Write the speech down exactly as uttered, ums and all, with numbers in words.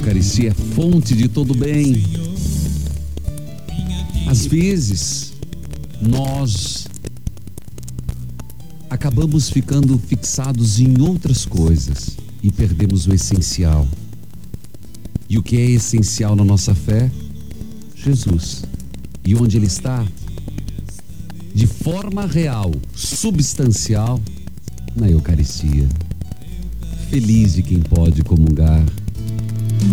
Eucaristia é fonte de todo bem. Às vezes, nós acabamos ficando fixados em outras coisas e perdemos o essencial. E o que é essencial na nossa fé? Jesus. E onde Ele está? De forma real, substancial, na Eucaristia. Feliz de quem pode comungar